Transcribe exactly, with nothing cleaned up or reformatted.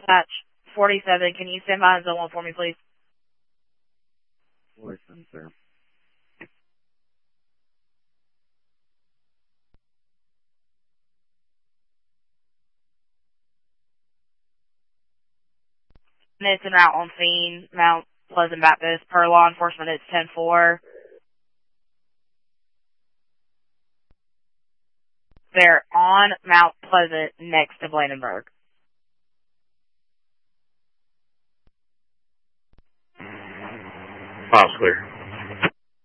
Dispatch forty-seven, can you stand by in zone one for me, please? forty-seven, sir. It's en route on scene, Mount Pleasant Baptist. Per law enforcement, it's ten four. They're on Mount Pleasant next to Blandenburg. File's clear.